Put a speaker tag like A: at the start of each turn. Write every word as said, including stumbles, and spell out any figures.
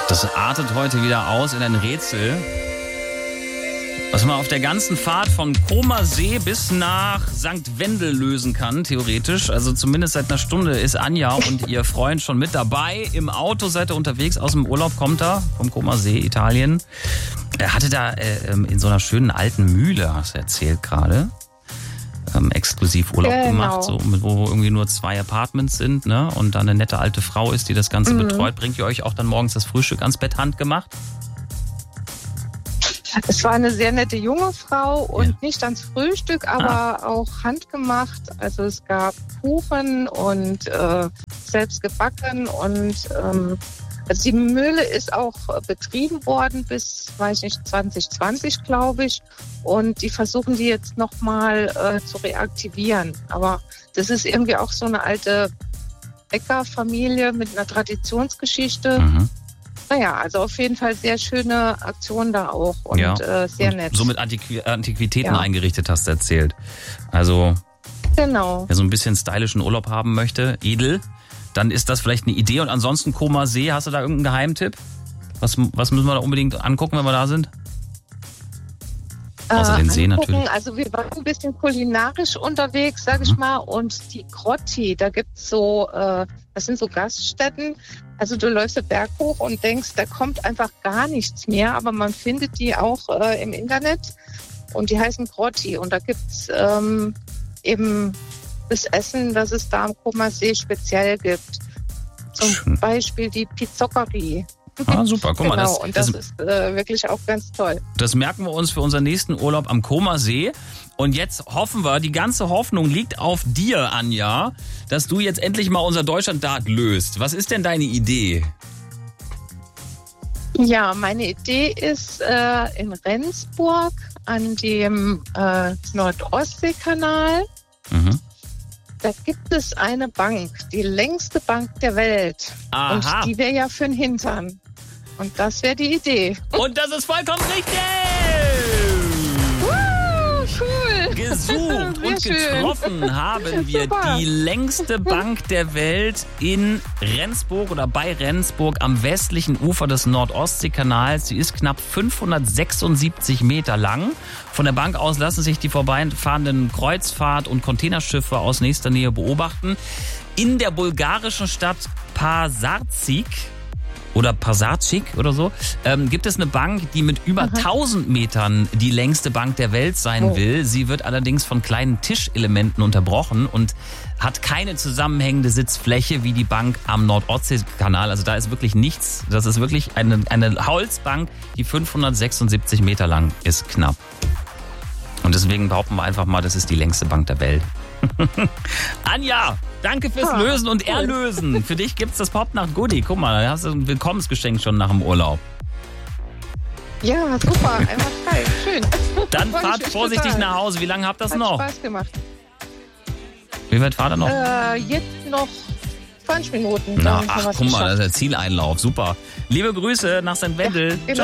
A: Das artet heute wieder aus in ein Rätsel, was man auf der ganzen Fahrt von Comer See bis nach Sankt Wendel lösen kann, theoretisch. Also zumindest seit einer Stunde ist Anja und ihr Freund schon mit dabei. Im Auto seid ihr unterwegs, aus dem Urlaub kommt er, vom Comer See, Italien. Er hatte da äh, in so einer schönen alten Mühle, hast du erzählt gerade, ähm, exklusiv Urlaub
B: genau.
A: gemacht, so, wo irgendwie nur zwei Apartments sind, ne? Und da eine nette alte Frau ist, die das Ganze mhm. betreut. Bringt ihr euch auch dann morgens das Frühstück ans Bett handgemacht?
B: Es war eine sehr nette junge Frau und
A: ja.
B: nicht ans Frühstück, aber ah. auch handgemacht. Also es gab Kuchen und äh, selbst gebacken und ähm, also die Mühle ist auch betrieben worden bis, weiß nicht, zwanzig zwanzig, glaube ich. Und die versuchen die jetzt nochmal äh, zu reaktivieren. Aber das ist irgendwie auch so eine alte Bäckerfamilie mit einer Traditionsgeschichte. Mhm. Naja, also auf jeden Fall sehr schöne Aktion da auch und
A: ja.
B: äh, sehr
A: und
B: nett.
A: So mit Antiqu- Antiquitäten
B: ja.
A: eingerichtet, hast du erzählt. Also,
B: genau.
A: wer so ein bisschen stylischen Urlaub haben möchte, edel, dann ist das vielleicht eine Idee. Und ansonsten Comer See, hast du da irgendeinen Geheimtipp? Was, was müssen wir da unbedingt angucken, wenn wir da sind? Außer
B: äh,
A: den See
B: angucken.
A: natürlich.
B: Also wir waren ein bisschen kulinarisch unterwegs, sag ich mhm. mal. Und die Grotti, da gibt's so, äh, das sind so Gaststätten. Also du läufst den Berg hoch und denkst, da kommt einfach gar nichts mehr. Aber man findet die auch äh, im Internet. Und die heißen Grotti. Und da gibt's ähm, eben das Essen, das es da am Comer See speziell gibt. Zum Schön. Beispiel die Pizzoccherie.
A: Ah, super, guck mal.
B: Genau,
A: das,
B: und das, das ist äh, wirklich auch ganz toll.
A: Das merken wir uns für unseren nächsten Urlaub am Comer See. Und jetzt hoffen wir, die ganze Hoffnung liegt auf dir, Anja, dass du jetzt endlich mal unser Deutschland-Dart löst. Was ist denn deine Idee?
B: Ja, meine Idee ist äh, in Rendsburg an dem äh, Nordostseekanal. Mhm. Da gibt es eine Bank, die längste Bank der Welt.
A: Aha.
B: Und die wäre ja für den Hintern. Und das wäre die Idee.
A: Und das ist vollkommen richtig!
B: Uh, cool!
A: Gesucht und getroffen haben wir Super. die längste Bank der Welt in Rendsburg oder bei Rendsburg am westlichen Ufer des Nordostseekanals. Sie ist knapp fünfhundertsechsundsiebzig Meter lang. Von der Bank aus lassen sich die vorbeifahrenden Kreuzfahrt- und Containerschiffe aus nächster Nähe beobachten. In der bulgarischen Stadt Pazarcik oder Pazarcik oder so, ähm, gibt es eine Bank, die mit über Aha. tausend Metern die längste Bank der Welt sein oh. will. Sie wird allerdings von kleinen Tischelementen unterbrochen und hat keine zusammenhängende Sitzfläche wie die Bank am Nordostseekanal. Also da ist wirklich nichts. Das ist wirklich eine, eine Holzbank, die fünfhundertsechsundsiebzig Meter lang ist, knapp. Und deswegen behaupten wir einfach mal, das ist die längste Bank der Welt. Anja, danke fürs ah, Lösen und cool. Erlösen. Für dich gibt's das Popnacht-Goodie. Guck mal, da hast du ein Willkommensgeschenk schon nach dem Urlaub.
B: Ja, super, einfach frei, schön.
A: Dann fahrt vorsichtig total. nach Hause. Wie lange habt ihr das
B: Hat
A: noch?
B: Spaß gemacht.
A: Wie weit fahrt ihr noch?
B: Äh, jetzt noch zwanzig Minuten.
A: Na, ach, guck mal, das ist der Zieleinlauf. Super. Liebe Grüße nach Sankt Wendel.
B: Ja, genau.